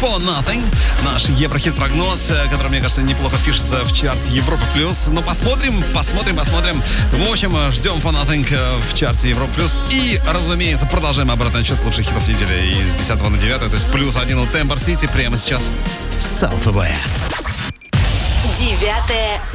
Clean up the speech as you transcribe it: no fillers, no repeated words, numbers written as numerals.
For Nothing. Наш Еврохит-прогноз, который, мне кажется, неплохо впишется в чарт Европа Плюс. Но посмотрим. В общем, ждем For Nothing в чарте Европа Плюс. И, разумеется, продолжаем обратный отсчет лучших хитов недели из 10 на 9. То есть +1 у Темпер Сити прямо сейчас. South Bay. 9